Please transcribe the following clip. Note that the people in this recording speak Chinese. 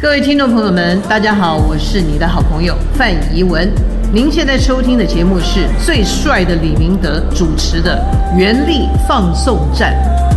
各位听众朋友们，大家好，我是你的好朋友范怡文。您现在收听的节目是最帅的李明德主持的《原力放送站》。